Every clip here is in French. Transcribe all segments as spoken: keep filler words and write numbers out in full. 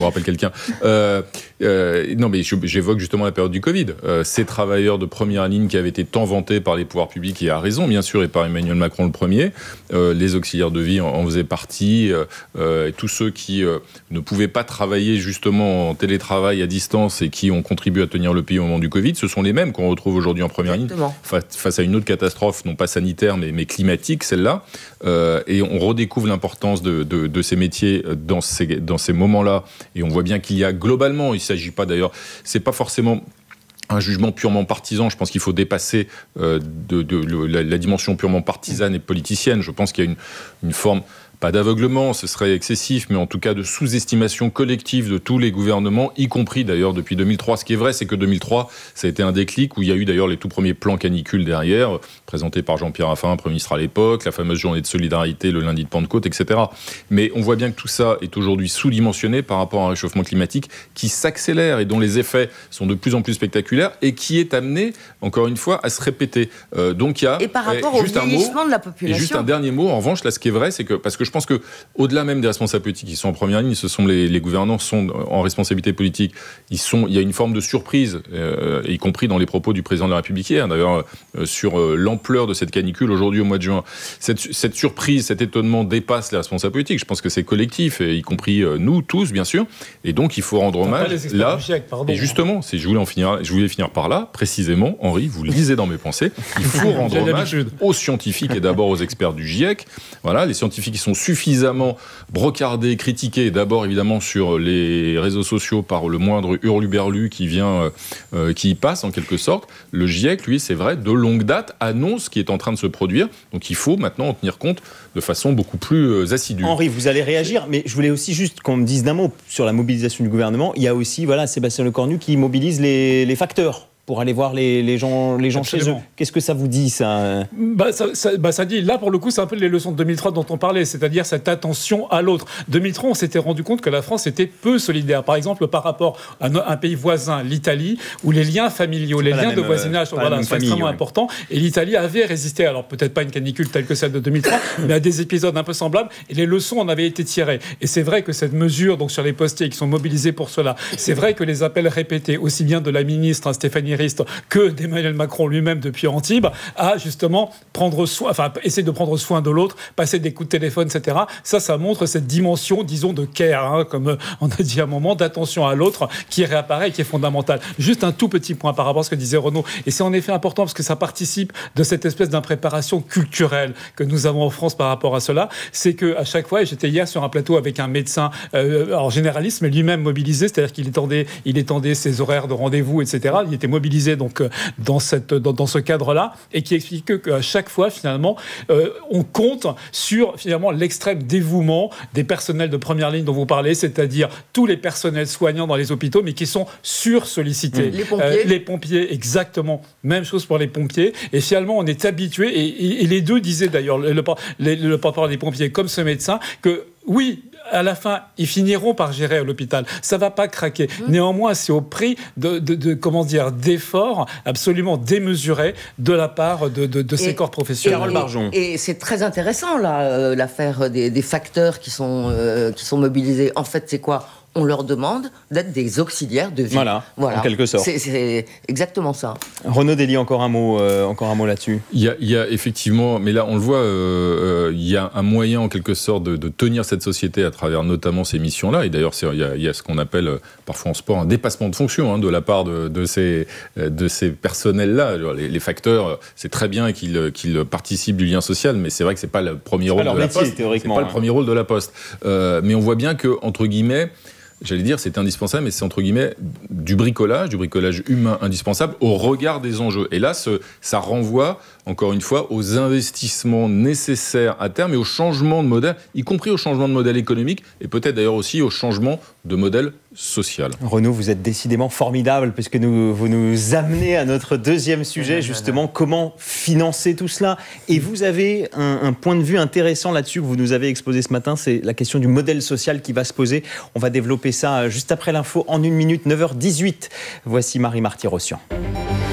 Je rappelle quelqu'un. Euh, euh, non, mais j'évoque justement la période du Covid. Euh, ces travailleurs de première ligne qui avaient été tant vantés par les pouvoirs publics, et à raison, bien sûr, et par Emmanuel Macron le premier, euh, les auxiliaires de vie en, en faisaient partie, euh, euh, et tous ceux qui euh, ne pouvaient pas travailler justement en télétravail à distance et qui ont contribué à tenir le pays au moment du Covid, ce sont les mêmes qu'on retrouve aujourd'hui en première Exactement. ligne, face, face à une autre catastrophe, non pas sanitaire, mais, mais climatique, celle-là. Euh, et on redécouvre l'importance de, de, de ces métiers dans ces, dans ces moments-là. Et on voit bien qu'il y a globalement, il ne s'agit pas d'ailleurs, c'est pas forcément un jugement purement partisan. Je pense qu'il faut dépasser euh, de, de, de la, la dimension purement partisane et politicienne. Je pense qu'il y a une, une forme, pas d'aveuglement, ce serait excessif, mais en tout cas de sous-estimation collective de tous les gouvernements, y compris d'ailleurs depuis deux mille trois. Ce qui est vrai, c'est que deux mille trois, ça a été un déclic où il y a eu d'ailleurs les tout premiers plans canicules derrière, présentés par Jean-Pierre Raffarin, Premier ministre à l'époque, la fameuse journée de solidarité le lundi de Pentecôte, et cetera. Mais on voit bien que tout ça est aujourd'hui sous-dimensionné par rapport à un réchauffement climatique qui s'accélère et dont les effets sont de plus en plus spectaculaires et qui est amené, encore une fois, à se répéter. Euh, donc il y a... Et par rapport au vieillissement de la population. Et juste un dernier mot, en revanche, là, ce qui est vrai, c'est que, parce que je pense que, au-delà même des responsables politiques qui sont en première ligne, ce sont les, les gouvernants sont en responsabilité politique. Ils sont, il y a une forme de surprise, euh, y compris dans les propos du président de la République hier, d'ailleurs, euh, sur euh, l'ampleur de cette canicule aujourd'hui au mois de juin. Cette, cette surprise, cet étonnement dépasse les responsables politiques. Je pense que c'est collectif, et y compris euh, nous tous, bien sûr. Et donc, il faut rendre hommage là. Chèque, et justement, si je voulais en finir, je voulais finir par là, précisément, Henri, vous lisez dans mes pensées. Il faut rendre hommage aux scientifiques et d'abord aux experts du GIEC. Voilà, les scientifiques qui sont suffisamment brocardés, critiqués, d'abord évidemment sur les réseaux sociaux par le moindre hurluberlu qui vient, euh, qui y passe en quelque sorte. Le GIEC, lui, c'est vrai, de longue date, annonce ce qui est en train de se produire. Donc il faut maintenant en tenir compte de façon beaucoup plus assidue. Henri, vous allez réagir, mais je voulais aussi juste qu'on me dise d'un mot sur la mobilisation du gouvernement. Il y a aussi, voilà, Sébastien Lecornu qui mobilise les, les facteurs pour aller voir les, les gens, les gens chez eux. Qu'est-ce que ça vous dit, ça bah, ça, ça, bah, ça dit, là, pour le coup, c'est un peu les leçons de deux mille trois dont on parlait, c'est-à-dire cette attention à l'autre. deux mille trois, on s'était rendu compte que la France était peu solidaire. Par exemple, par rapport à un pays voisin, l'Italie, où les liens familiaux, les liens même, de voisinage sont, voilà, sont extrêmement ouais. importants. Et l'Italie avait résisté, alors peut-être pas une canicule telle que celle de deux mille trois, mais à des épisodes un peu semblables. Et les leçons en avaient été tirées. Et c'est vrai que cette mesure, donc sur les postiers qui sont mobilisés pour cela, c'est vrai que les appels répétés, aussi bien de la ministre hein, Stéphanie Rist, que d'Emmanuel Macron lui-même depuis Antibes, à justement prendre soin, enfin essayer de prendre soin de l'autre, passer des coups de téléphone, et cetera. Ça, ça montre cette dimension, disons, de care, hein, comme on a dit à un moment, d'attention à l'autre, qui réapparaît et qui est fondamentale. Juste un tout petit point par rapport à ce que disait Renaud, et c'est en effet important parce que ça participe de cette espèce d'impréparation culturelle que nous avons en France par rapport à cela, c'est qu'à chaque fois, et j'étais hier sur un plateau avec un médecin, euh, alors généraliste, mais lui-même mobilisé, c'est-à-dire qu'il étendait, il étendait ses horaires de rendez-vous, et cetera. Il était mobilisé donc dans, cette, dans, dans ce cadre-là, et qui explique qu'à chaque fois, finalement, euh, on compte sur finalement l'extrême dévouement des personnels de première ligne dont vous parlez, c'est-à-dire tous les personnels soignants dans les hôpitaux, mais qui sont sursollicités. Les pompiers. Euh, les pompiers, exactement. Même chose pour les pompiers. Et finalement, on est habitué, et, et, et les deux disaient d'ailleurs, le, le, le, le porte-parole des pompiers comme ce médecin, que oui, à la fin, ils finiront par gérer à l'hôpital. Ça ne va pas craquer. Mmh. Néanmoins, c'est au prix de, de, de, comment dire, d'efforts absolument démesurés de la part de, de, de ces et, corps professionnels. Et, et, et c'est très intéressant, là, euh, l'affaire des, des facteurs qui sont, euh, qui sont mobilisés. En fait, c'est quoi ? On leur demande d'être des auxiliaires de vie. Voilà, voilà. En quelque sorte. C'est, c'est exactement ça. Renaud Dely, encore un mot, euh, encore un mot là-dessus. Il y a, il y a effectivement, mais là on le voit, euh, euh, il y a un moyen en quelque sorte de, de tenir cette société à travers notamment ces missions-là. Et d'ailleurs, c'est, il, y a, il y a ce qu'on appelle euh, parfois en sport un dépassement de fonction hein, de la part de, de, ces, de ces personnels-là. Les, les facteurs, c'est très bien qu'ils, qu'ils participent du lien social, mais c'est vrai que c'est pas le premier c'est rôle de métier, la Poste. C'est pas hein. le premier rôle de la Poste. Euh, mais on voit bien que entre guillemets. J'allais dire, c'est indispensable, mais c'est entre guillemets du bricolage, du bricolage humain indispensable au regard des enjeux. Et là, ce, ça renvoie, encore une fois, aux investissements nécessaires à terme et au changement de modèle, y compris au changement de modèle économique et peut-être d'ailleurs aussi au changement de modèle social. Renaud, vous êtes décidément formidable puisque nous, vous nous amenez à notre deuxième sujet, justement, comment financer tout cela. Et vous avez un, un point de vue intéressant là-dessus que vous nous avez exposé ce matin, c'est la question du modèle social qui va se poser. On va développer ça juste après l'info en une minute, neuf heures dix-huit. Voici Marie Marty-Rossian.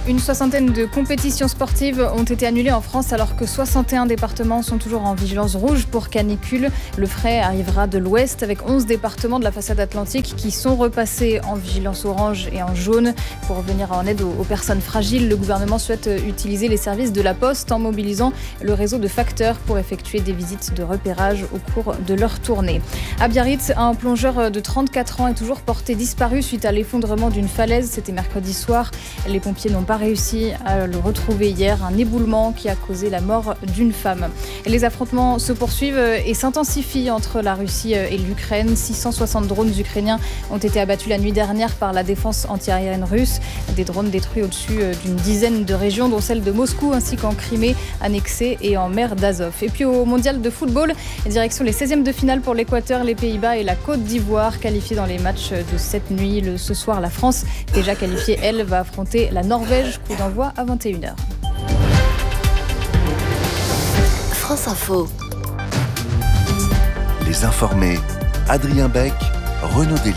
Une soixantaine de compétitions sportives ont été annulées en France alors que soixante et un départements sont toujours en vigilance rouge pour canicule. Le frais arrivera de l'ouest avec onze départements de la façade atlantique qui sont repassés en vigilance orange et en jaune. Pour venir en aide aux personnes fragiles, le gouvernement souhaite utiliser les services de la Poste en mobilisant le réseau de facteurs pour effectuer des visites de repérage au cours de leur tournée. À Biarritz, un plongeur de trente-quatre ans est toujours porté disparu suite à l'effondrement d'une falaise. C'était mercredi soir. Les pompiers n'ont pas réussi à le retrouver hier, un éboulement qui a causé la mort d'une femme. Les affrontements se poursuivent et s'intensifient entre la Russie et l'Ukraine. six cent soixante drones ukrainiens ont été abattus la nuit dernière par la défense antiaérienne russe. Des drones détruits au-dessus d'une dizaine de régions, dont celle de Moscou, ainsi qu'en Crimée annexée et en mer d'Azov. Et puis au mondial de football, direction les seizièmes de finale pour l'Équateur, les Pays-Bas et la Côte d'Ivoire, qualifiés dans les matchs de cette nuit. Le, ce soir, la France, déjà qualifiée, elle, va affronter la Norvège. Coup d'envoi à vingt et une heures. France Info. Les informés. Adrien Beck, Renaud Dely.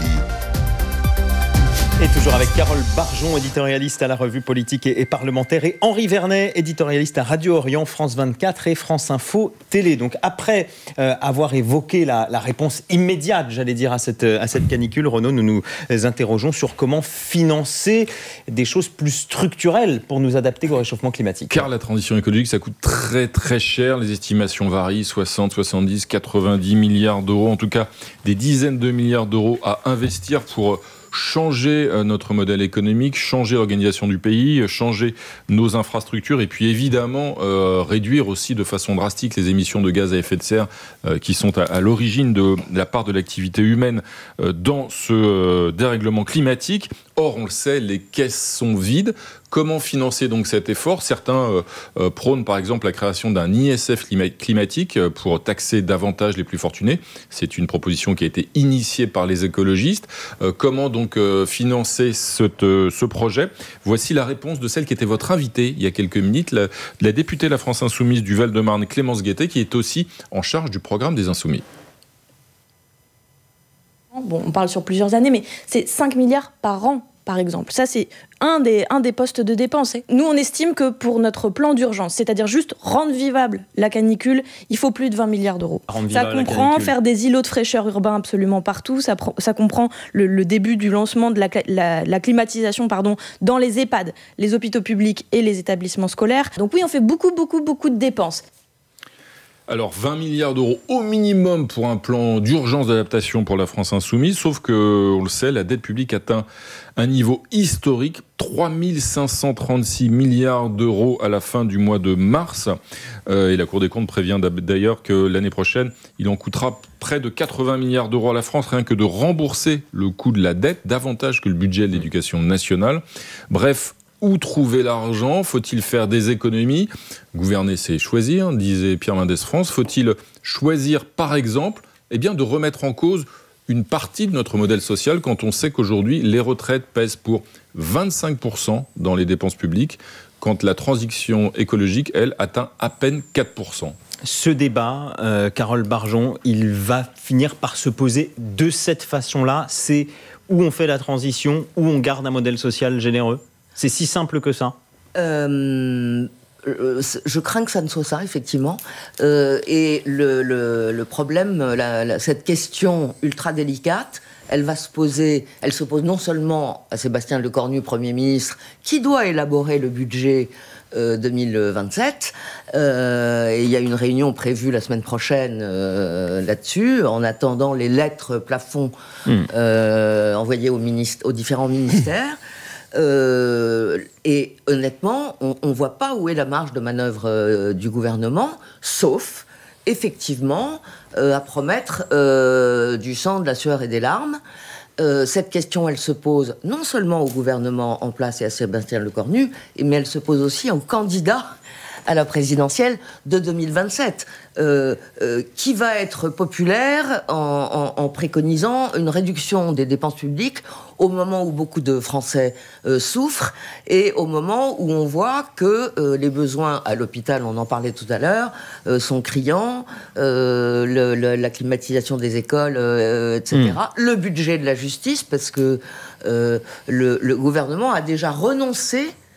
Et toujours avec Carole Barjon, éditorialiste à la revue politique et, et parlementaire, et Henri Vernet, éditorialiste à Radio Orient, France vingt-quatre et France Info Télé. Donc après euh, avoir évoqué la, la réponse immédiate, j'allais dire, à cette, à cette canicule, Renaud, nous nous interrogeons sur comment financer des choses plus structurelles pour nous adapter au réchauffement climatique. Car la transition écologique, ça coûte très très cher. Les estimations varient, soixante, soixante-dix, quatre-vingt-dix milliards d'euros. En tout cas, des dizaines de milliards d'euros à investir pour changer notre modèle économique, changer l'organisation du pays, changer nos infrastructures et puis évidemment euh, réduire aussi de façon drastique les émissions de gaz à effet de serre euh, qui sont à, à l'origine de, de la part de l'activité humaine euh, dans ce euh, dérèglement climatique. Or, on le sait, les caisses sont vides. Comment financer donc cet effort ? Certains euh, euh, prônent par exemple la création d'un I S F climatique pour taxer davantage les plus fortunés. C'est une proposition qui a été initiée par les écologistes. Euh, comment donc euh, financer cette, euh, ce projet ? Voici la réponse de celle qui était votre invitée il y a quelques minutes, la, la députée de la France Insoumise du Val-de-Marne, Clémence Guettet, qui est aussi en charge du programme des Insoumis. Bon, on parle sur plusieurs années, mais c'est cinq milliards par an, par exemple. Ça, c'est un des, un des postes de dépenses. Nous, on estime que pour notre plan d'urgence, c'est-à-dire juste rendre vivable la canicule, il faut plus de vingt milliards d'euros. Ça comprend faire des îlots de fraîcheur urbains absolument partout. Ça, ça comprend le, le début du lancement de la, la, la climatisation pardon, dans les EHPAD, les hôpitaux publics et les établissements scolaires. Donc oui, on fait beaucoup, beaucoup, beaucoup de dépenses. Alors, vingt milliards d'euros au minimum pour un plan d'urgence d'adaptation pour la France Insoumise, sauf que, on le sait, la dette publique atteint un niveau historique, trois mille cinq cent trente-six milliards d'euros à la fin du mois de mars. Euh, et la Cour des comptes prévient d'ailleurs que l'année prochaine, il en coûtera près de quatre-vingts milliards d'euros à la France, rien que de rembourser le coût de la dette, davantage que le budget de l'éducation nationale. Bref, où trouver l'argent ? Faut-il faire des économies ? Gouverner, c'est choisir, disait Pierre Mendès France. Faut-il choisir, par exemple, eh bien, de remettre en cause une partie de notre modèle social quand on sait qu'aujourd'hui, les retraites pèsent pour vingt-cinq pour cent dans les dépenses publiques, quand la transition écologique, elle, atteint à peine quatre pour cent. Ce débat, euh, Carole Barjon, il va finir par se poser de cette façon-là. C'est où on fait la transition, où on garde un modèle social généreux ? C'est si simple que ça ? euh, Je crains que ça ne soit ça, effectivement. Euh, et le, le, le problème, la, la, cette question ultra délicate, elle va se poser, elle se pose non seulement à Sébastien Lecornu, Premier ministre, qui doit élaborer le budget euh, deux mille vingt-sept. Euh, et il y a une réunion prévue la semaine prochaine euh, là-dessus, en attendant les lettres plafond mmh. euh, envoyées aux, ministres, aux différents ministères. Euh, et honnêtement, on ne voit pas où est la marge de manœuvre euh, du gouvernement, sauf, effectivement, euh, à promettre euh, du sang, de la sueur et des larmes. Euh, cette question, elle se pose non seulement au gouvernement en place et à Sébastien Lecornu, mais elle se pose aussi aux candidats à la présidentielle de deux mille vingt-sept. Euh, euh, qui va être populaire en, en, en préconisant une réduction des dépenses publiques au moment où beaucoup de Français euh, souffrent et au moment où on voit que euh, les besoins à l'hôpital, on en parlait tout à l'heure, euh, sont criants, euh, le, le, la climatisation des écoles, euh, et cetera. Mmh. Le budget de la justice, parce que euh, le, le gouvernement a déjà renoncé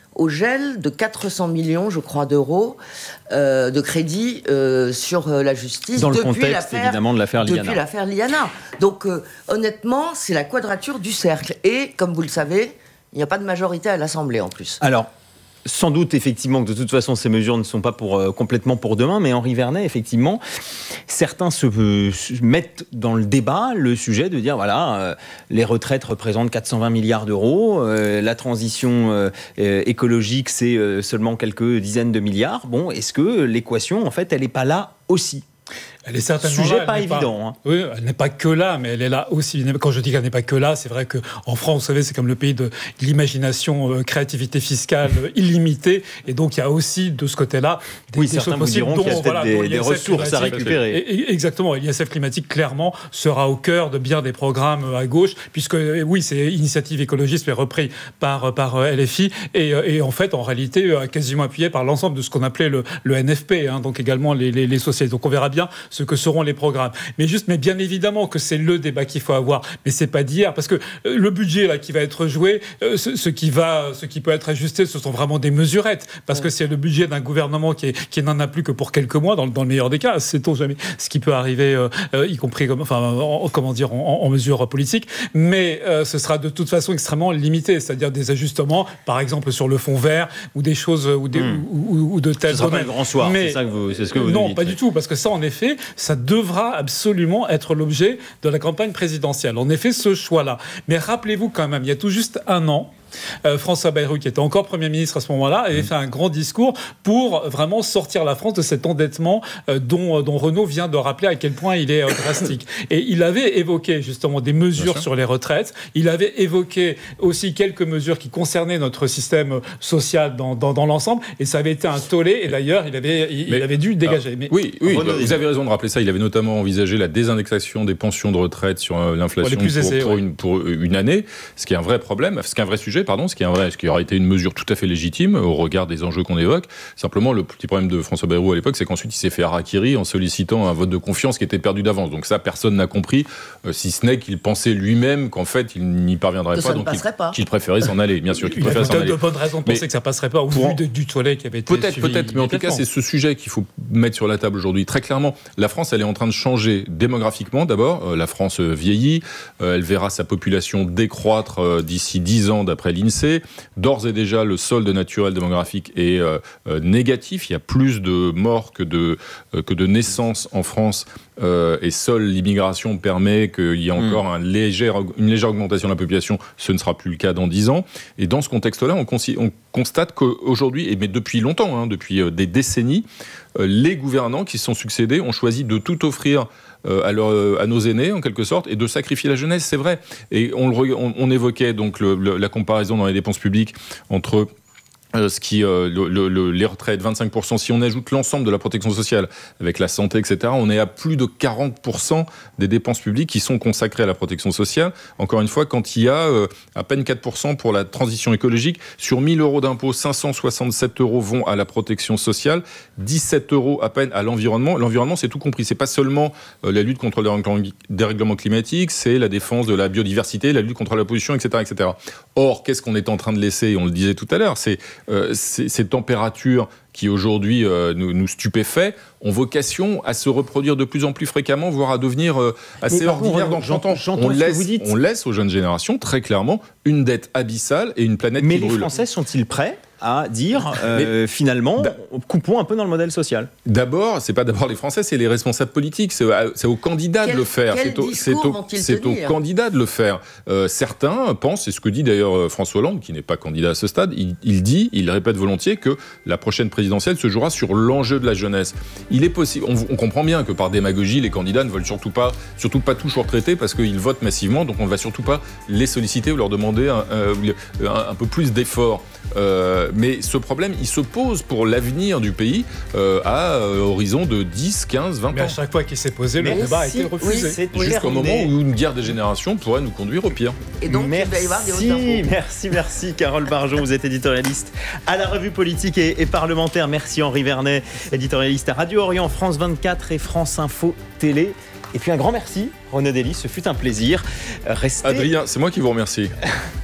au gel de quatre cents millions, je crois, d'euros euh, de crédits euh, sur euh, la justice. Dans le depuis contexte, l'affaire, évidemment, de l'affaire Liana. Depuis l'affaire Liana. Donc, euh, honnêtement, c'est la quadrature du cercle. Et, comme vous le savez, il n'y a pas de majorité à l'Assemblée, en plus. Alors, sans doute, effectivement, que de toute façon, ces mesures ne sont pas pour, euh, complètement pour demain, mais Henri Vernet, effectivement, certains se, euh, se mettent dans le débat le sujet de dire, voilà, euh, les retraites représentent quatre cent vingt milliards d'euros, euh, la transition euh, euh, écologique, c'est euh, seulement quelques dizaines de milliards. Bon, est-ce que l'équation, en fait, elle n'est pas là aussi ? Elle est certainement Sujet là, pas n'est évident. Pas, hein. Oui, elle n'est pas que là, mais elle est là aussi. Quand je dis qu'elle n'est pas que là, c'est vrai qu'en France, vous savez, c'est comme le pays de l'imagination, euh, créativité fiscale euh, illimitée. Et donc, il y a aussi, de ce côté-là, des, oui, des certains choses vous possibles. diront dont, qu'il y a peut-être voilà, des, des ressources à récupérer. Et, et, exactement. Et l'I S F climatique, clairement, sera au cœur de bien des programmes à gauche, puisque, oui, c'est Initiative écologiste, mais repris par, par L F I. Et, et en fait, en réalité, quasiment appuyé par l'ensemble de ce qu'on appelait le, le N F P, hein, donc également les, les, les socialistes. Donc, on verra bien ce que seront les programmes. Mais juste, mais bien évidemment que c'est le débat qu'il faut avoir, mais c'est pas d'hier, parce que le budget là qui va être joué, ce, ce qui va, ce qui peut être ajusté, ce sont vraiment des mesurettes, parce ouais. que c'est le budget d'un gouvernement qui, est, qui n'en a plus que pour quelques mois, dans, dans le meilleur des cas, sait-on jamais ce qui peut arriver, euh, y compris, comme, enfin, en, comment dire, en, en mesure politique, mais euh, ce sera de toute façon extrêmement limité, c'est-à-dire des ajustements, par exemple sur le fonds vert ou des choses ou, des, mmh. ou, ou, ou de telles. Ce sera pas le grand soir, mais, c'est ça que vous, c'est ce que vous non, dites. pas du tout, parce que ça, en effet, ça devra absolument être l'objet de la campagne présidentielle. En effet, ce choix-là. Mais rappelez-vous quand même, il y a tout juste un an, Euh, François Bayrou, qui était encore Premier ministre à ce moment-là, avait mmh. fait un grand discours pour vraiment sortir la France de cet endettement euh, dont, dont Renaud vient de rappeler à quel point il est euh, drastique. Et il avait évoqué justement des mesures sur les retraites. Il avait évoqué aussi quelques mesures qui concernaient notre système social dans, dans, dans l'ensemble. Et ça avait été un tollé. Et d'ailleurs, il avait, il, mais, il avait dû dégager. Mais, oui, oui vous avez raison de rappeler ça. Il avait notamment envisagé la désindexation des pensions de retraite sur euh, l'inflation pour, aisés, pour, ouais. une, pour une année, ce qui est un vrai problème, ce qui est un vrai sujet. Pardon, ce qui, est un vrai, ce qui aurait été une mesure tout à fait légitime au regard des enjeux qu'on évoque. Simplement, le petit problème de François Bayrou à l'époque, c'est qu'ensuite il s'est fait harakiri en sollicitant un vote de confiance qui était perdu d'avance. Donc ça, personne n'a compris, euh, si ce n'est qu'il pensait lui-même qu'en fait, il n'y parviendrait que pas, donc il, pas. qu'il préférait s'en aller. Bien sûr, qu'il il préférait s'en aller. Il y a de bonnes raisons de penser mais que ça passerait pas, au vu de, du tollé qui avait été Peut-être, suivi peut-être, mais en tout cas, c'est ce sujet qu'il faut mettre sur la table aujourd'hui. Très clairement, la France, elle est en train de changer démographiquement. D'abord, euh, la France vieillit, euh, elle verra sa population décroître euh, d'ici dix ans d'après l'INSEE. D'ores et déjà, le solde naturel démographique est euh, euh, négatif. Il y a plus de morts que de, euh, que de naissances en France. Euh, et seule l'immigration permet qu'il y ait encore mmh. un léger, une légère augmentation de la population. Ce ne sera plus le cas dans dix ans. Et dans ce contexte-là, on, consi- on constate qu'aujourd'hui, et mais depuis longtemps, hein, depuis euh, des décennies, euh, les gouvernants qui se sont succédés ont choisi de tout offrir Euh, à, leur, à nos aînés en quelque sorte et de sacrifier la jeunesse, c'est vrai. Et on, le, on, on évoquait donc le, le, la comparaison dans les dépenses publiques entre Euh, ce qui, euh, le, le, les retraites, vingt-cinq pour cent, si on ajoute l'ensemble de la protection sociale, avec la santé, et cetera, on est à plus de quarante pour cent des dépenses publiques qui sont consacrées à la protection sociale. Encore une fois, quand il y a euh, à peine quatre pour cent pour la transition écologique, sur mille euros d'impôts, cinq cent soixante-sept euros vont à la protection sociale, dix-sept euros à peine à l'environnement. L'environnement, c'est tout compris. C'est pas seulement euh, la lutte contre le dérèglement climatique, c'est la défense de la biodiversité, la lutte contre la pollution, et cetera, et cetera. Or, qu'est-ce qu'on est en train de laisser ? On le disait tout à l'heure, c'est Euh, ces, ces températures qui aujourd'hui euh, nous, nous stupéfait ont vocation à se reproduire de plus en plus fréquemment, voire à devenir euh, assez ordinaires dans trente ans. On laisse, on laisse aux jeunes générations très clairement une dette abyssale et une planète Mais qui brûle. Mais les Français sont-ils prêts à dire euh, finalement, coupons un peu dans le modèle social? D'abord, c'est pas d'abord les Français, c'est les responsables politiques, c'est, c'est aux candidats quel, de le faire. Quel c'est au, c'est au, c'est aux candidats de le faire. Euh, certains pensent, c'est ce que dit d'ailleurs François Hollande, qui n'est pas candidat à ce stade, il, il dit, il répète volontiers que la prochaine présidentielle se jouera sur l'enjeu de la jeunesse. Il est possible, on, on comprend bien que par démagogie, les candidats ne veulent surtout pas, surtout pas toujours traiter parce qu'ils votent massivement, donc on ne va surtout pas les solliciter ou leur demander un, un, un, un peu plus d'efforts. Euh, mais ce problème, il se pose pour l'avenir du pays euh, à euh, horizon de dix, quinze, vingt ans. Mais à chaque fois qu'il s'est posé, le Merci. débat a été refusé. Oui, c'est jusqu'au moment où une guerre des générations pourrait nous conduire au pire. Et donc, merci, il va y avoir des hausses d'impôts. Merci, merci, Carole Barjon, vous êtes éditorialiste à la Revue Politique et, et Parlementaire. Merci Henri Vernet, éditorialiste à Radio Orient, France vingt-quatre et France Info Télé. Et puis un grand merci, Renaud Delis, ce fut un plaisir. Restez... Adrien, c'est moi qui vous remercie.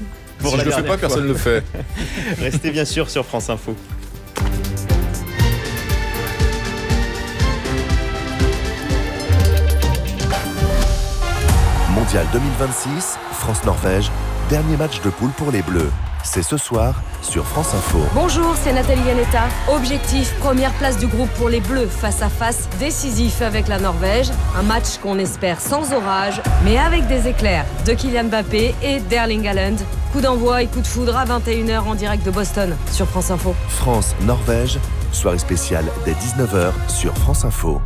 pour si la je le fais pas, dernière fois. personne ne le fait. Restez bien sûr sur France Info. Mondial deux mille vingt-six, France-Norvège, dernier match de poule pour les Bleus. C'est ce soir sur France Info. Bonjour, c'est Nathalie Yanetta. Objectif, première place du groupe pour les Bleus face à face décisif avec la Norvège. Un match qu'on espère sans orage, mais avec des éclairs de Kylian Mbappé et d'Erling Haaland. Coup d'envoi et coup de foudre à vingt et une heures en direct de Boston sur France Info. France-Norvège, soirée spéciale dès dix-neuf heures sur France Info.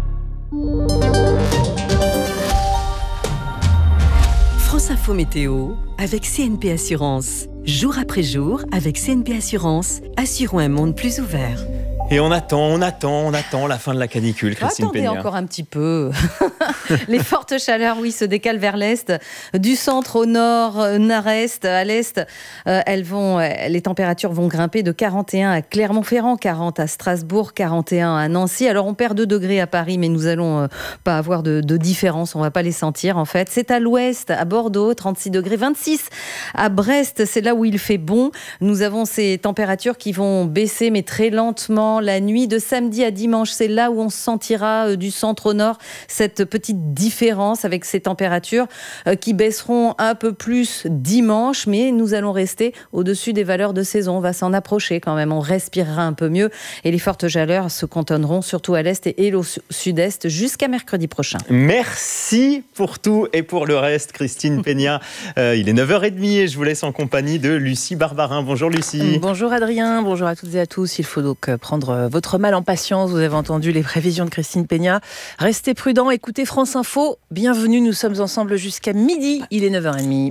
France Info Météo avec C N P Assurance. Jour après jour, avec C N P Assurance, assurons un monde plus ouvert. Et on attend, on attend, on attend la fin de la canicule, Christine Attendez Peña. encore un petit peu. Les fortes chaleurs, oui, se décalent vers l'est, du centre au nord, nord-est, à l'est. Euh, elles vont, les températures vont grimper de quarante et un à Clermont-Ferrand, quarante à Strasbourg, quarante et un à Nancy. Alors on perd deux degrés à Paris, mais nous allons euh, pas avoir de, de différence, on va pas les sentir en fait. C'est à l'ouest, à Bordeaux, trente-six degrés, vingt-six à Brest, c'est là où il fait bon. Nous avons ces températures qui vont baisser, mais très lentement. La nuit de samedi à dimanche, c'est là où on sentira euh, du centre au nord cette petite différence avec ces températures euh, qui baisseront un peu plus dimanche, mais nous allons rester au-dessus des valeurs de saison. On va s'en approcher quand même, on respirera un peu mieux et les fortes chaleurs se cantonneront surtout à l'est et au sud-est jusqu'à mercredi prochain. Merci pour tout et pour le reste, Christine Peña. Euh, il est neuf heures trente et je vous laisse en compagnie de Lucie Barbarin. Bonjour Lucie. Bonjour Adrien, bonjour à toutes et à tous. Il faut donc prendre votre mal en patience. Vous avez entendu les prévisions de Christine Peña. Restez prudents, écoutez France Info. Bienvenue, nous sommes ensemble jusqu'à midi. Il est neuf heures trente.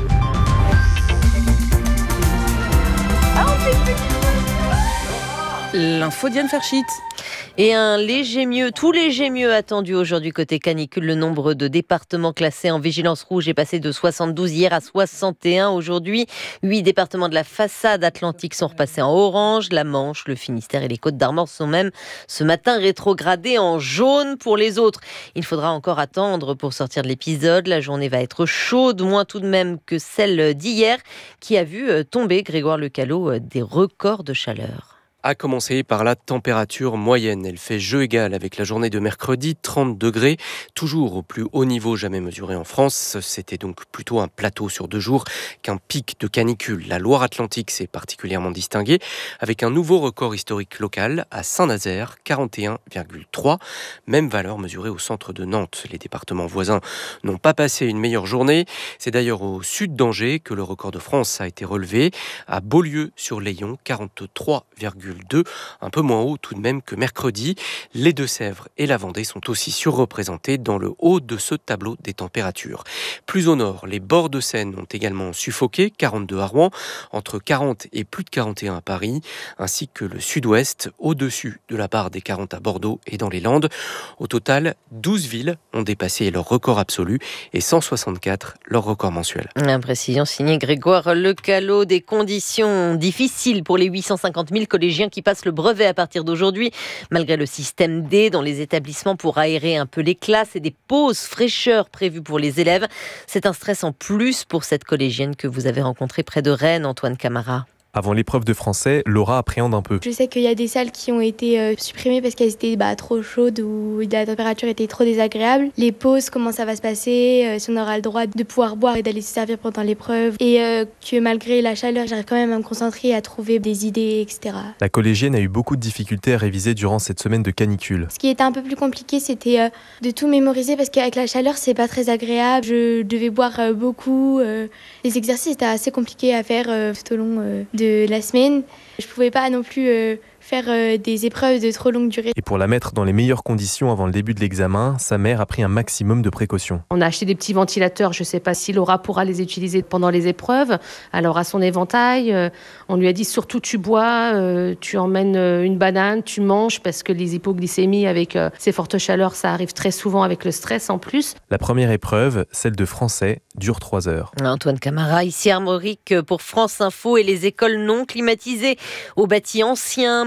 L'info Diane Ferchit. Et un léger mieux, tout léger mieux attendu aujourd'hui côté canicule. Le nombre de départements classés en vigilance rouge est passé de soixante-douze hier à soixante et un aujourd'hui. Huit départements de la façade atlantique sont repassés en orange. La Manche, le Finistère et les Côtes-d'Armor sont même ce matin rétrogradés en jaune. Pour les autres, il faudra encore attendre pour sortir de l'épisode. La journée va être chaude, moins tout de même que celle d'hier qui a vu tomber, Grégoire Lecalot, des records de chaleur. À commencer par la température moyenne. Elle fait jeu égal avec la journée de mercredi, trente degrés, toujours au plus haut niveau jamais mesuré en France. C'était donc plutôt un plateau sur deux jours qu'un pic de canicule. La Loire-Atlantique s'est particulièrement distinguée avec un nouveau record historique local à Saint-Nazaire, quarante et un virgule trois. Même valeur mesurée au centre de Nantes. Les départements voisins n'ont pas passé une meilleure journée. C'est d'ailleurs au sud d'Angers que le record de France a été relevé. À Beaulieu-sur-Layon, quarante-trois virgule deux, un peu moins haut tout de même que mercredi. Les Deux-Sèvres et la Vendée sont aussi surreprésentés dans le haut de ce tableau des températures. Plus au nord, les bords de Seine ont également suffoqué, quarante-deux à Rouen, entre quarante et plus de quarante et un à Paris, ainsi que le sud-ouest, au-dessus de la barre des quarante à Bordeaux et dans les Landes. Au total, douze villes ont dépassé leur record absolu et cent soixante-quatre leur record mensuel. Imprécision signée Grégoire Lecalot. Des conditions difficiles pour les huit cent cinquante mille collégiens qui passent le brevet à partir d'aujourd'hui, malgré le système D dans les établissements pour aérer un peu les classes et des pauses fraîcheur prévues pour les élèves. C'est un stress en plus pour cette collégienne que vous avez rencontrée près de Rennes, Antoine Camara. Avant l'épreuve de français, Laura appréhende un peu. Je sais qu'il y a des salles qui ont été euh, supprimées parce qu'elles étaient bah, trop chaudes ou la température était trop désagréable. Les pauses, comment ça va se passer, euh, si on aura le droit de pouvoir boire et d'aller se servir pendant l'épreuve. Et euh, que malgré la chaleur, j'arrive quand même à me concentrer, à trouver des idées, et cetera. La collégienne a eu beaucoup de difficultés à réviser durant cette semaine de canicule. Ce qui était un peu plus compliqué, c'était euh, de tout mémoriser parce qu'avec la chaleur, c'est pas très agréable. Je devais boire euh, beaucoup. Euh, les exercices étaient assez compliqués à faire euh, tout au long euh, de de la semaine. Je pouvais pas non plus euh, faire euh, des épreuves de trop longue durée. Et pour la mettre dans les meilleures conditions avant le début de l'examen, sa mère a pris un maximum de précautions. On a acheté des petits ventilateurs, je ne sais pas si Laura pourra les utiliser pendant les épreuves. Alors à son éventail, euh, on lui a dit surtout tu bois, euh, tu emmènes une banane, tu manges parce que les hypoglycémies avec euh, ces fortes chaleurs, ça arrive très souvent avec le stress en plus. La première épreuve, celle de français, dure trois heures. Antoine Camara, ici Armorique pour France Info et les écoles non climatisées au bâti ancien.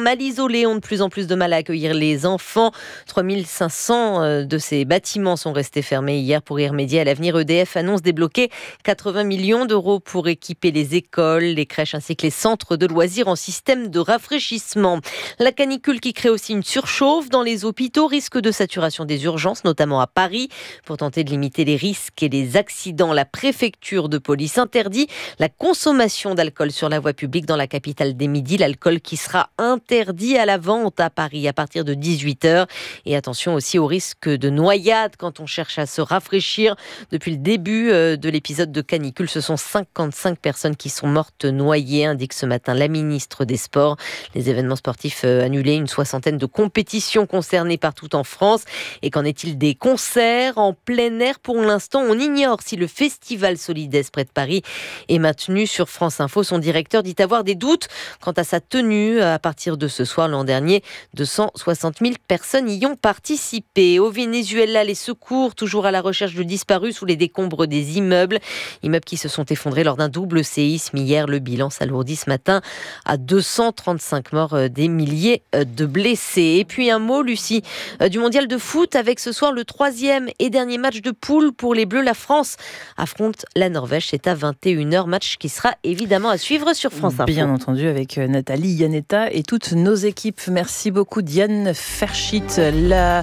mal isolés ont de plus en plus de mal à accueillir les enfants. trois mille cinq cents de ces bâtiments sont restés fermés hier. Pour y remédier, à l'avenir, E D F annonce débloquer quatre-vingts millions d'euros pour équiper les écoles, les crèches ainsi que les centres de loisirs en système de rafraîchissement. La canicule qui crée aussi une surchauffe dans les hôpitaux, risque de saturation des urgences, notamment à Paris. Pour tenter de limiter les risques et les accidents, la préfecture de police interdit la consommation d'alcool sur la voie publique dans la capitale des Midis. L'alcool qui sera interdit à la vente à Paris à partir de dix-huit heures. Et attention aussi au risque de noyade quand on cherche à se rafraîchir. Depuis le début de l'épisode de canicule, ce sont cinquante-cinq personnes qui sont mortes noyées, indique ce matin la ministre des Sports. Les événements sportifs annulés, une soixantaine de compétitions concernées partout en France. Et qu'en est-il des concerts en plein air? Pour l'instant, on ignore si le festival Solides près de Paris est maintenu. Sur France Info, son directeur dit avoir des doutes quant à sa tenue. À partir de ce soir, l'an dernier, deux cent soixante mille personnes y ont participé. Au Venezuela, les secours, toujours à la recherche de disparus sous les décombres des immeubles. Immeubles qui se sont effondrés lors d'un double séisme hier. Le bilan s'alourdit ce matin à deux cent trente-cinq morts, des milliers de blessés. Et puis un mot, Lucie, du mondial de foot avec ce soir le troisième et dernier match de poule pour les Bleus. La France affronte la Norvège. C'est à vingt et une heures, match qui sera évidemment à suivre sur France Info. Bien entendu, avec Nathalie, Yannetta et toutes nos équipes. Merci beaucoup Diane Ferschit. La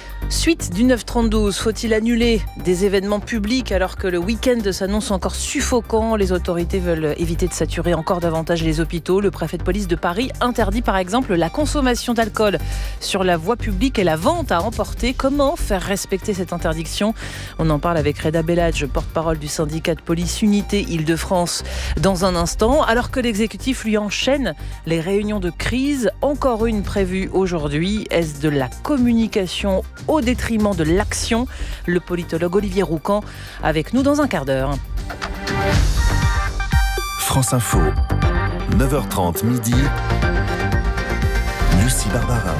suite du neuf trente-douze, faut-il annuler des événements publics alors que le week-end s'annonce encore suffocant? Les autorités veulent éviter de saturer encore davantage les hôpitaux. Le préfet de police de Paris interdit par exemple la consommation d'alcool sur la voie publique et la vente à emporter. Comment faire respecter cette interdiction? On en parle avec Reda Bellage, porte-parole du syndicat de police Unité Île-de-France dans un instant, alors que l'exécutif lui enchaîne les réunions de crise. Encore une prévue aujourd'hui. Est-ce de la communication au détriment de l'action? Le politologue Olivier Roucan avec nous dans un quart d'heure. France Info, neuf heures trente midi, Lucie Barbarin.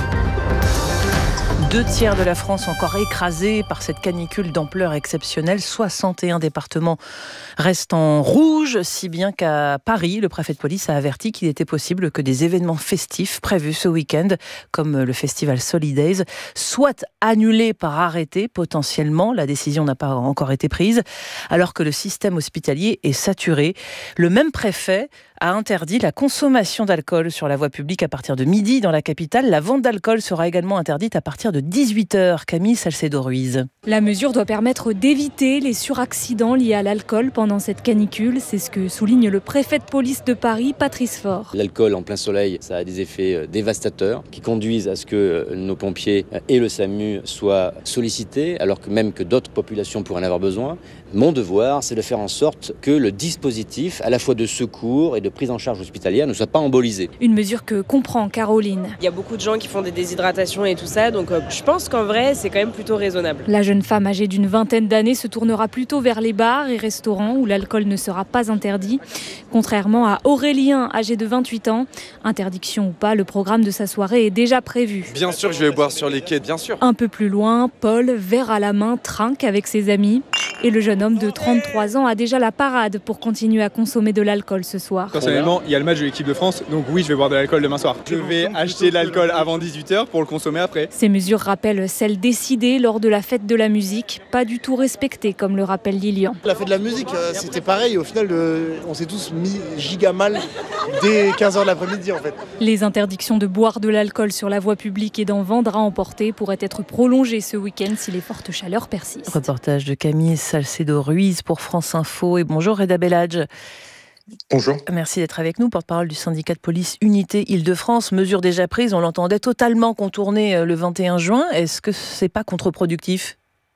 Deux tiers de la France encore écrasés par cette canicule d'ampleur exceptionnelle. soixante et un départements restent en rouge, si bien qu'à Paris, le préfet de police a averti qu'il était possible que des événements festifs prévus ce week-end, comme le festival Solidays, soient annulés par arrêté potentiellement. La décision n'a pas encore été prise, alors que le système hospitalier est saturé. Le même préfet a interdit la consommation d'alcool sur la voie publique à partir de midi dans la capitale. La vente d'alcool sera également interdite à partir de dix-huit heures. Camille Salcedo-Ruiz. La mesure doit permettre d'éviter les suraccidents liés à l'alcool pendant cette canicule. C'est ce que souligne le préfet de police de Paris, Patrice Faure. L'alcool en plein soleil, ça a des effets dévastateurs qui conduisent à ce que nos pompiers et le SAMU soient sollicités, alors que même que d'autres populations pourraient en avoir besoin. Mon devoir, c'est de faire en sorte que le dispositif, à la fois de secours et de prise en charge hospitalière, ne soit pas embolisé. Une mesure que comprend Caroline. Il y a beaucoup de gens qui font des déshydratations et tout ça, donc euh, je pense qu'en vrai, c'est quand même plutôt raisonnable. La jeune femme âgée d'une vingtaine d'années se tournera plutôt vers les bars et restaurants où l'alcool ne sera pas interdit. Contrairement à Aurélien, âgé de vingt-huit ans, interdiction ou pas, le programme de sa soirée est déjà prévu. Bien sûr que je vais boire sur les quais, bien sûr. Un peu plus loin, Paul, verre à la main, trinque avec ses amis. Et le jeune homme de trente-trois ans a déjà la parade pour continuer à consommer de l'alcool ce soir. Personnellement, il y a le match de l'équipe de France, donc oui, je vais boire de l'alcool demain soir. Je vais acheter de l'alcool avant dix-huit heures pour le consommer après. Ces mesures rappellent celles décidées lors de la fête de la musique, pas du tout respectées, comme le rappelle Lilian. La fête de la musique, c'était pareil. Au final, on s'est tous mis giga mal dès quinze heures de l'après-midi en fait. Les interdictions de boire de l'alcool sur la voie publique et d'en vendre à emporter pourraient être prolongées ce week-end si les fortes chaleurs persistent. Reportage de Camille Salcedo-Ruiz pour France Info. Et bonjour Reda Bellage. Bonjour. Merci d'être avec nous, porte-parole du syndicat de police Unité Île-de-France. Mesure déjà prise, on l'entendait totalement contournée le vingt et un juin. Est-ce que c'est pas contre-productif ?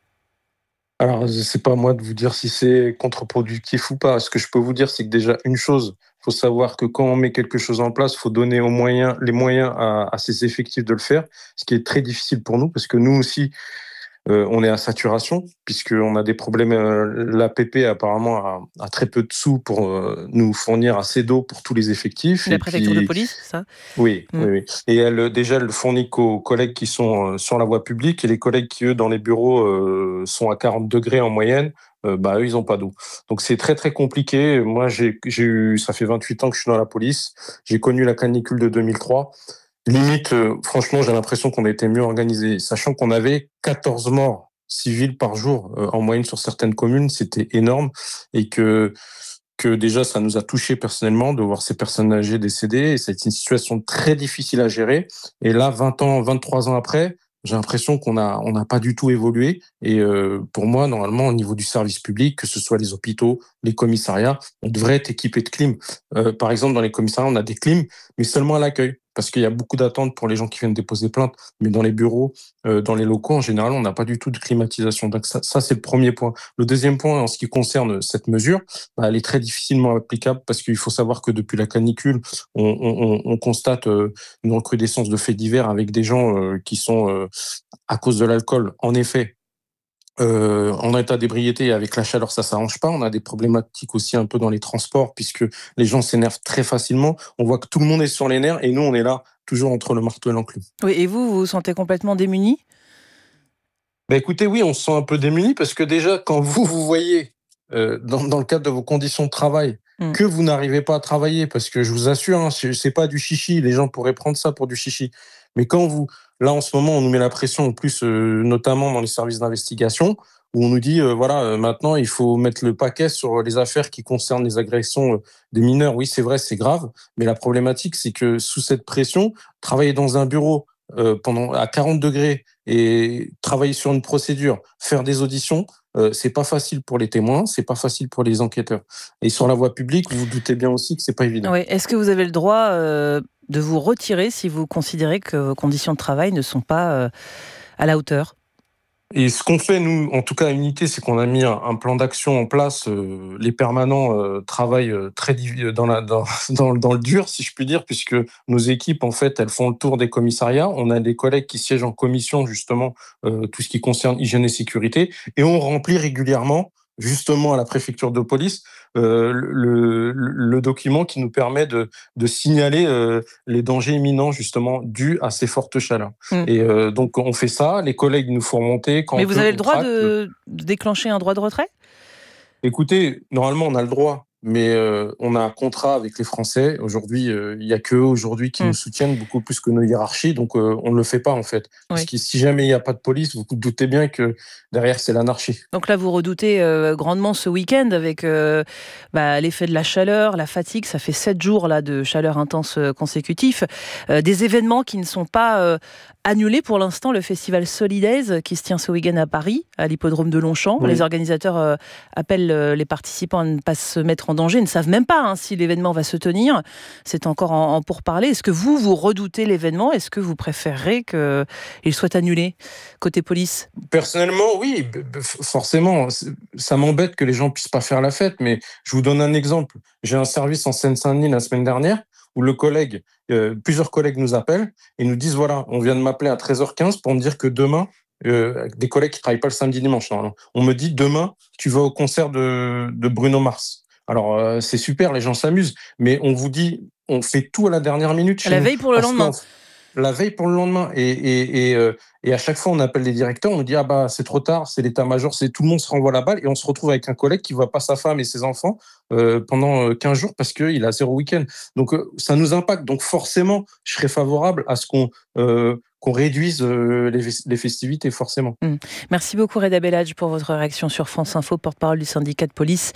Alors, c'est pas à moi de vous dire si c'est contre-productif ou pas. Ce que je peux vous dire, c'est que déjà, une chose, il faut savoir que quand on met quelque chose en place, il faut donner aux moyens, les moyens à, à ses effectifs de le faire, ce qui est très difficile pour nous, parce que nous aussi, Euh, on est à saturation, puisqu'on a des problèmes. Euh, l'A P P, apparemment, a, a très peu de sous pour euh, nous fournir assez d'eau pour tous les effectifs. La et préfecture puis, de police, ça Oui, mmh. oui, oui. Et elle, déjà, elle le fournit qu'aux collègues qui sont euh, sur la voie publique, et les collègues qui, eux, dans les bureaux, euh, sont à quarante degrés en moyenne. Euh, bah, eux, ils n'ont pas d'eau. Donc, c'est très, très compliqué. Moi, j'ai, j'ai eu, ça fait vingt-huit ans que je suis dans la police. J'ai connu la canicule de deux mille trois. limite, euh, franchement, j'ai l'impression qu'on a été mieux organisé, sachant qu'on avait quatorze morts civils par jour euh, en moyenne sur certaines communes, c'était énorme, et que que déjà ça nous a touchés personnellement de voir ces personnes âgées décédées, et c'est une situation très difficile à gérer. Et là, vingt ans, vingt-trois ans après, j'ai l'impression qu'on a on n'a pas du tout évolué. Et euh, pour moi, normalement, au niveau du service public, que ce soit les hôpitaux, les commissariats, on devrait être équipé de clim. Euh, par exemple, dans les commissariats, on a des clims, mais seulement à l'accueil, parce qu'il y a beaucoup d'attentes pour les gens qui viennent déposer plainte. Mais dans les bureaux, euh, dans les locaux, en général, on n'a pas du tout de climatisation. Donc ça, ça, c'est le premier point. Le deuxième point, en ce qui concerne cette mesure, bah, elle est très difficilement applicable, parce qu'il faut savoir que depuis la canicule, on, on, on constate euh, une recrudescence de faits divers avec des gens euh, qui sont, euh, à cause de l'alcool, en effet, Euh, en état d'ébriété. Avec la chaleur, ça s'arrange pas. On a des problématiques aussi un peu dans les transports, puisque les gens s'énervent très facilement. On voit que tout le monde est sur les nerfs, et nous, on est là, toujours entre le marteau et l'enclume. Oui, et vous, vous vous sentez complètement démuni ? Bah écoutez, oui, on se sent un peu démuni, parce que déjà, quand vous, vous voyez, euh, dans, dans le cadre de vos conditions de travail, mmh. que vous n'arrivez pas à travailler, parce que je vous assure, hein, c'est, c'est pas du chichi, les gens pourraient prendre ça pour du chichi. Mais quand vous... Là, en ce moment, on nous met la pression, en plus, euh, notamment dans les services d'investigation, où on nous dit, euh, voilà, euh, maintenant, il faut mettre le paquet sur les affaires qui concernent les agressions euh, des mineurs. Oui, c'est vrai, c'est grave, mais la problématique, c'est que sous cette pression, travailler dans un bureau euh, pendant à quarante degrés et travailler sur une procédure, faire des auditions, euh, c'est pas facile pour les témoins, c'est pas facile pour les enquêteurs. Et sur la voie publique, vous vous doutez bien aussi que c'est pas évident. Oui. Est-ce que vous avez le droit euh, de vous retirer si vous considérez que vos conditions de travail ne sont pas euh, à la hauteur ? Et ce qu'on fait, nous, en tout cas à Unité, c'est qu'on a mis un, un plan d'action en place. Euh, les permanents euh, travaillent euh, très div- dans, la, dans, dans, dans le dur, si je puis dire, puisque nos équipes, en fait, elles font le tour des commissariats. On a des collègues qui siègent en commission, justement, euh, tout ce qui concerne hygiène et sécurité. Et on remplit régulièrement, justement à la préfecture de police, euh, le, le, le document qui nous permet de, de signaler euh, les dangers imminents, justement, dus à ces fortes chaleurs. Mmh. Et euh, donc, on fait ça, les collègues nous font remonter. Quand Mais on vous peut, avez le droit traque, de, de déclencher un droit de retrait ? Écoutez, normalement, on a le droit, mais euh, on a un contrat avec les Français. Aujourd'hui, euh, il n'y a qu'eux aujourd'hui qui mmh. nous soutiennent beaucoup plus que nos hiérarchies, donc euh, on ne le fait pas en fait. Oui. Parce que si jamais il n'y a pas de police, vous vous doutez bien que derrière, c'est l'anarchie. Donc là, vous redoutez euh, grandement ce week-end avec euh, bah, l'effet de la chaleur, la fatigue. Ça fait sept jours là, de chaleur intense euh, consécutifs. Euh, des événements qui ne sont pas euh, annulés pour l'instant. Le festival Solidaise qui se tient ce week-end à Paris, à l'hippodrome de Longchamp. Oui. Les organisateurs euh, appellent euh, les participants à ne pas se mettre en danger. Ils ne savent même pas hein, si l'événement va se tenir. C'est encore en, en pourparlers. Est-ce que vous, vous redoutez l'événement ? Est-ce que vous préférez qu'il soit annulé côté police ? Personnellement, oui, forcément. Ça m'embête que les gens puissent pas faire la fête, mais je vous donne un exemple. J'ai un service en Seine-Saint-Denis la semaine dernière où le collègue, euh, plusieurs collègues nous appellent et nous disent voilà, on vient de m'appeler à treize heures quinze pour me dire que demain, euh, des collègues qui travaillent pas le samedi dimanche, non, non, on me dit demain, tu vas au concert de, de Bruno Mars. Alors, euh, c'est super, les gens s'amusent, mais on vous dit, on fait tout à la dernière minute. Chez la nous, veille pour le lendemain. La veille pour le lendemain. Et, et, et, euh, et à chaque fois, on appelle les directeurs, on nous dit, ah bah, c'est trop tard, c'est l'état-major, c'est tout le monde se renvoie la balle, et on se retrouve avec un collègue qui voit pas sa femme et ses enfants euh, pendant quinze jours parce qu'il a zéro week-end. Donc, euh, ça nous impacte. Donc, forcément, je serais favorable à ce qu'on, euh, qu'on réduise euh, les, les festivités, forcément. Mmh. Merci beaucoup, Reda Bellage, pour votre réaction sur France Info, porte-parole du syndicat de police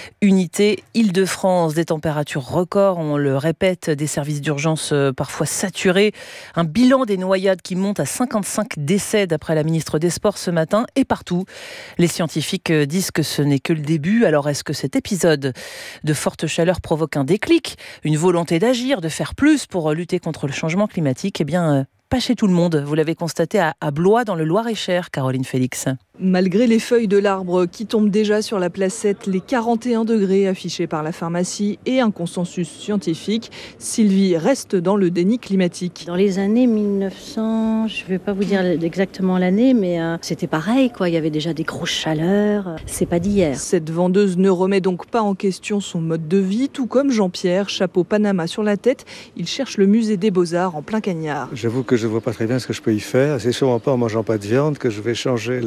Unité Île-de-France. Des températures records, on le répète, des services d'urgence euh, parfois saturés. Un bilan des noyades qui monte à cinquante-cinq décès d'après la ministre des Sports ce matin. Et partout, les scientifiques disent que ce n'est que le début. Alors, est-ce que cet épisode de forte chaleur provoque un déclic, une volonté d'agir, de faire plus pour lutter contre le changement climatique ? Eh bien, euh, pas chez tout le monde. Vous l'avez constaté à, à Blois, dans le Loir-et-Cher, Caroline Félix. Malgré les feuilles de l'arbre qui tombent déjà sur la placette, les quarante et un degrés affichés par la pharmacie et un consensus scientifique, Sylvie reste dans le déni climatique. Dans les années mille neuf cents, je ne vais pas vous dire exactement l'année, mais euh, c'était pareil, quoi. Il y avait déjà des grosses chaleurs. C'est pas d'hier. Cette vendeuse ne remet donc pas en question son mode de vie, tout comme Jean-Pierre, chapeau Panama sur la tête. Il cherche le musée des Beaux-Arts en plein cagnard. J'avoue que je ne vois pas très bien ce que je peux y faire. C'est sûrement pas en mangeant pas de viande que je vais changer la question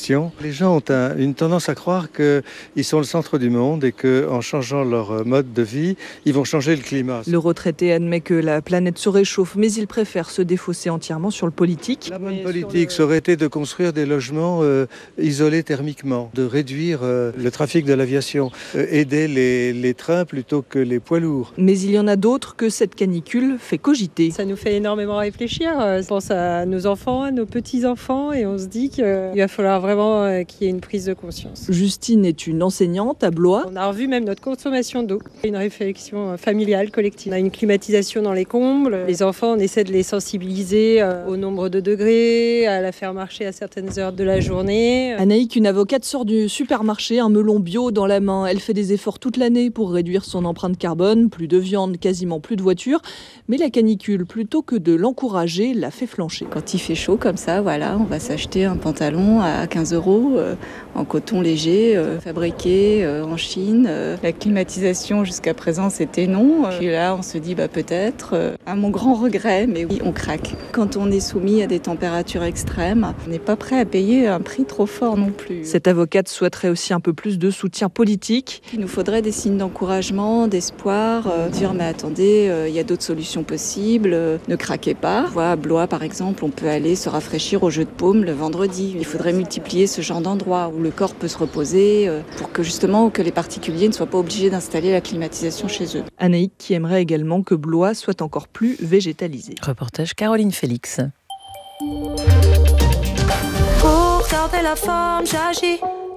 question. Les gens ont un, une tendance à croire qu'ils sont le centre du monde et qu'en changeant leur mode de vie, ils vont changer le climat. Le retraité admet que la planète se réchauffe, mais il préfère se défausser entièrement sur le politique. La bonne politique, ça aurait été de construire des logements euh, isolés thermiquement, de réduire euh, le trafic de l'aviation, euh, aider les, les trains plutôt que les poids lourds. Mais il y en a d'autres que cette canicule fait cogiter. Ça nous fait énormément réfléchir. On pense à nos enfants, à nos petits-enfants, et on se dit qu'il va falloir vraiment qu'il y ait une prise de conscience. Justine est une enseignante à Blois. On a revu même notre consommation d'eau. Une réflexion familiale, collective. On a une climatisation dans les combles. Les enfants, on essaie de les sensibiliser au nombre de degrés, à la faire marcher à certaines heures de la journée. Anaïk, une avocate, sort du supermarché, un melon bio dans la main. Elle fait des efforts toute l'année pour réduire son empreinte carbone. Plus de viande, quasiment plus de voitures. Mais la canicule, plutôt que de l'encourager, la fait flancher. Quand il fait chaud comme ça, voilà, on va s'acheter un pantalon à quinze euros euh, en coton léger, euh, fabriqué euh, en Chine. Euh, la climatisation jusqu'à présent, c'était non. Euh, puis là, on se dit bah, peut-être, euh, à mon grand regret, mais oui, on craque. Quand on est soumis à des températures extrêmes, on n'est pas prêt à payer un prix trop fort non plus. Cette avocate souhaiterait aussi un peu plus de soutien politique. Il nous faudrait des signes d'encouragement, d'espoir, euh, dire mais attendez, il euh, y a d'autres solutions possibles, euh, ne craquez pas. On voit à Blois par exemple, on peut aller se rafraîchir au jeu de paume le vendredi. Il faudrait multiplier ce genre d'endroits où le corps peut se reposer euh, pour que justement que les particuliers ne soient pas obligés d'installer la climatisation chez eux. Anaïk qui aimerait également que Blois soit encore plus végétalisé. Reportage Caroline Félix. Pour garder la forme, j'agis.